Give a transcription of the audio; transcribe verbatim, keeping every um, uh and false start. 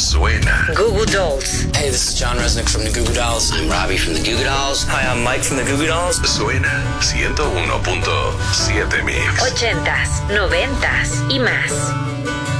suena. Goo Goo Dolls. Hey, this is John Resnick from the Goo Goo Dolls. I'm Robbie from the Goo Goo Dolls. Hi, I'm Mike from the Goo Goo Dolls. Suena ciento uno punto siete Mix. Ochentas, noventas y más.